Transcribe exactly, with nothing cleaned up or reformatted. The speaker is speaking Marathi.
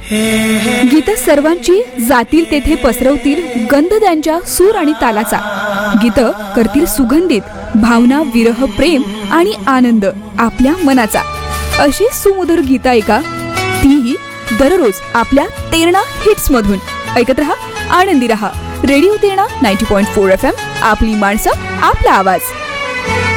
गीत सर्वांची जातील तेथे पसरवतील गंध त्यांच्या सूर आणि तालाचा. गीत करतील सुगंधित भावना, विरह, प्रेम आणि आनंद आपल्या मनाचा. अशी सुमधुर गीता ऐका, तीही दररोज आपल्या तेरणा हिट्स मधून. ऐकत रहा, आनंदी रहा. रेडिओ तेरणा नव्वद पॉइंट चार एफ एम, आपली माणसं, आपला आवाज.